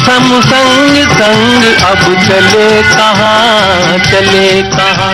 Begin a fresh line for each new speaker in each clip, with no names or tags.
हम संग संग अब चले कहाँ।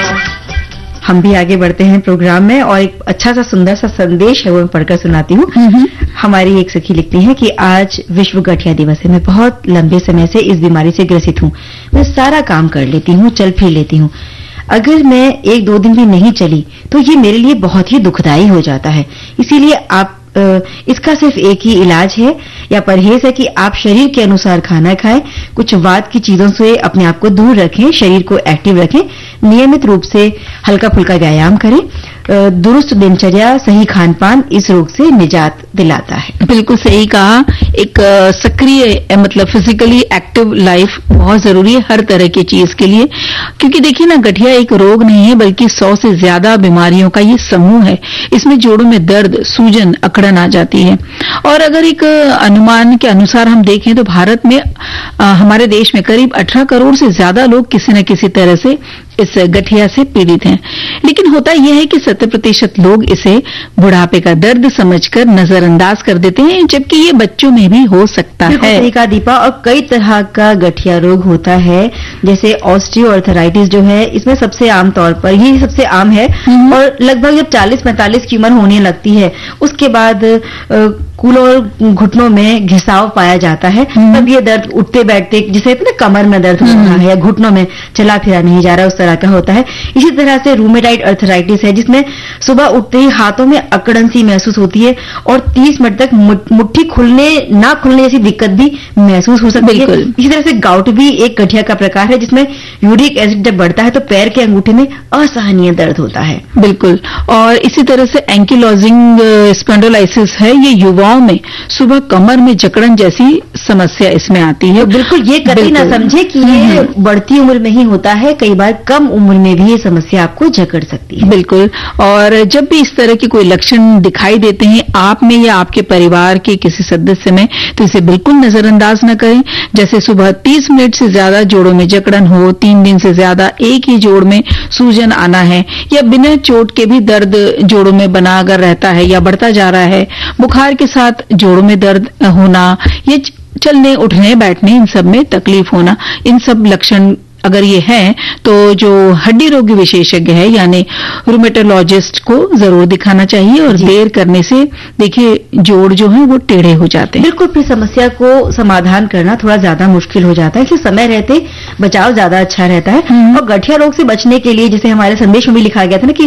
हम भी आगे बढ़ते हैं प्रोग्राम में और एक अच्छा सा सुंदर सा संदेश है वो मैं पढ़कर सुनाती हूँ। हमारी एक सखी लिखती है कि आज विश्व गठिया दिवस है। मैं बहुत लंबे समय से इस बीमारी से ग्रसित हूँ। मैं सारा काम कर लेती हूँ, चल फिर लेती हूँ। अगर मैं 1-2 दिन भी नहीं चली तो ये मेरे लिए बहुत ही दुखदायी हो जाता है। इसीलिए आप इसका सिर्फ एक ही इलाज है या परहेज है कि आप शरीर के अनुसार खाना खाएं, कुछ वात की चीजों से अपने आप को दूर रखें, शरीर को एक्टिव रखें, नियमित रूप से हल्का फुल्का व्यायाम करें। दुरुस्त दिनचर्या, सही खान-पान इस रोग से निजात दिलाता है।
बिल्कुल सही कहा। एक सक्रिय मतलब फिजिकली एक्टिव लाइफ बहुत जरूरी है हर तरह की चीज के लिए, क्योंकि देखिए ना, गठिया एक रोग नहीं है बल्कि 100 से ज्यादा बीमारियों का ये समूह है। इसमें जोड़ों में दर्द, सूजन, अकड़न आ जाती है। और अगर एक अनुमान के अनुसार हम देखें तो भारत में हमारे देश में करीब 18 करोड़ से ज्यादा लोग किसी न किसी तरह से इस गठिया से पीड़ित हैं। लेकिन होता यह है कि 70% लोग इसे बुढ़ापे का दर्द समझकर नजरअंदाज कर देते हैं, जबकि ये बच्चों में भी हो सकता है।
सही कहा दीपा। और कई तरह का गठिया रोग होता है, जैसे ऑस्टियोआर्थराइटिस जो है, इसमें सबसे आम तौर पर ये सबसे आम है और लगभग जब 40-45 की उम्र होने लगती है उसके बाद कूल्हों और घुटनों में घिसाव पाया जाता है। तब ये दर्द उठते बैठते, जिसे ना कमर में दर्द हो रहा है या घुटनों में चला फिरा नहीं जा रहा, उस तरह का होता है। इसी तरह से रूमेटाइड अर्थराइटिस है, जिसमें सुबह उठते ही हाथों में अकड़न सी महसूस होती है और 30 मिनट तक मुट्ठी खुलने ना खुलने जैसी दिक्कत भी महसूस हो सकती है। इसी तरह से गाउट भी एक गठिया का प्रकार है, जिसमें यूरिक एसिड जब बढ़ता है तो पैर के अंगूठे में असहनीय दर्द होता है।
बिल्कुल। और इसी तरह से एंकिलोजिंग स्पॉन्डिलोलाइसिस है, ये युवाओं में सुबह कमर में जकड़न जैसी समस्या इसमें आती है।
तो बिल्कुल ये कभी ना समझे कि ये बढ़ती उम्र में ही होता है, कई बार कम उम्र में भी ये समस्या आपको जकड़ सकती है।
बिल्कुल। और जब भी इस तरह के कोई लक्षण दिखाई देते हैं आप में या आपके परिवार के किसी सदस्य में, तो इसे बिल्कुल नजरअंदाज न करें। जैसे सुबह 30 मिनट से ज्यादा जोड़ों में जकड़न हो, 3 दिन से ज्यादा एक ही जोड़ में सूजन आना है, या बिना चोट के भी दर्द जोड़ों में बना अगर रहता है या बढ़ता जा रहा है, बुखार के साथ जोड़ों में दर्द होना, या चलने उठने बैठने इन सब में तकलीफ होना, इन सब लक्षण अगर ये है तो जो हड्डी रोग विशेषज्ञ है यानी रूमेटोलॉजिस्ट को जरूर दिखाना चाहिए। और देर करने से देखिए जोड़ जो है वो टेढ़े हो जाते हैं।
बिल्कुल। फिर समस्या को समाधान करना थोड़ा ज्यादा मुश्किल हो जाता है, इसलिए समय रहते बचाव ज्यादा अच्छा रहता है। और गठिया रोग से बचने के लिए, जैसे हमारे संदेश में भी लिखा गया था ना कि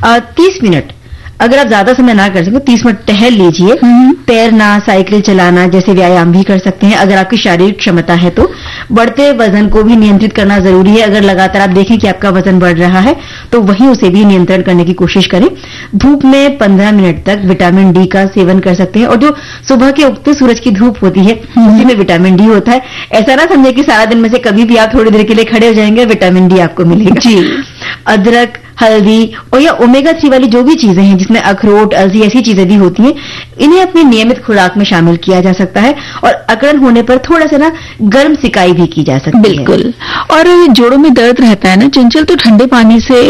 30 मिनट अगर आप ज्यादा समय ना कर सको 30 मिनट टहल लीजिए। तैरना, साइकिल चलाना जैसे व्यायाम भी कर सकते हैं अगर आपकी शारीरिक क्षमता है तो। बढ़ते वजन को भी नियंत्रित करना जरूरी है। अगर लगातार आप देखें कि आपका वजन बढ़ रहा है तो वहीं उसे भी नियंत्रण करने की कोशिश करें। धूप में 15 मिनट तक विटामिन डी का सेवन कर सकते हैं, और जो सुबह के उगते सूरज की धूप होती है उसी में विटामिन डी होता है। ऐसा ना समझे कि सारा दिन में से कभी भी आप थोड़ी देर के लिए खड़े हो जाएंगे, विटामिन डी आपको मिलेगा।
जी।
अदरक, हल्दी और या ओमेगा 3 वाली जो भी चीजें हैं, जिसमें अखरोट, अलसी ऐसी चीजें भी होती हैं, इन्हें अपनी नियमित खुराक में शामिल किया जा सकता है। और अकड़न होने पर थोड़ा सा ना गर्म सिकाई भी की जा सकती है।
बिल्कुल। और जोड़ों में दर्द रहता है ना चंचल, तो ठंडे पानी से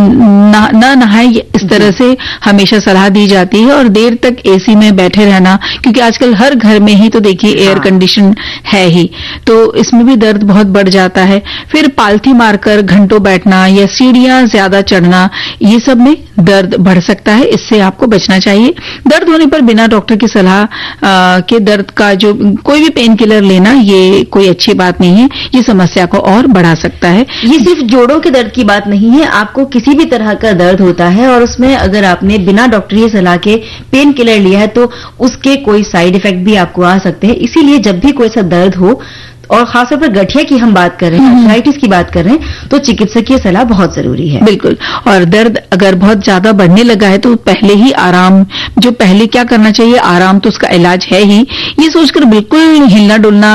ना नहाए, इस तरह से हमेशा सलाह दी जाती है। और देर तक एसी में बैठे रहना, क्योंकि आजकल हर घर में ही तो देखिए एयर कंडीशन है ही, तो इसमें भी दर्द बहुत बढ़ जाता है। फिर पालथी मारकर घंटों बैठना या सीढ़ियां ज्यादा चढ़ना, ये सब में दर्द बढ़ सकता है, इससे आपको बचना चाहिए। दर्द होने पर बिना डॉक्टर की सलाह के दर्द का जो कोई भी पेन किलर लेना, ये कोई अच्छी बात नहीं है, ये समस्या को और बढ़ा सकता है।
ये सिर्फ जोड़ों के दर्द की बात नहीं है, आपको किसी भी तरह का दर्द होता है और उसमें अगर आपने बिना डॉक्टरी सलाह के पेन किलर लिया है तो उसके कोई साइड इफेक्ट भी आपको आ सकते हैं। इसीलिए जब भी कोई ऐसा दर्द हो, और खासतौर पर गठिया की हम बात कर रहे हैं, आर्थराइटिस की बात कर रहे हैं, तो चिकित्सकीय सलाह बहुत जरूरी है।
बिल्कुल। और दर्द अगर बहुत ज्यादा बढ़ने लगा है तो पहले ही आराम, जो पहले क्या करना चाहिए, आराम तो उसका इलाज है ही, ये सोचकर बिल्कुल हिलना डुलना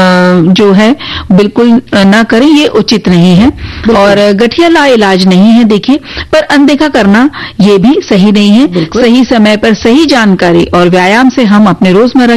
जो है बिल्कुल ना करें, ये उचित नहीं है। और गठिया ला इलाज नहीं है देखिए, पर अनदेखा करना ये भी सही नहीं है। सही समय पर सही जानकारी और व्यायाम से हम अपने रोजमर्रा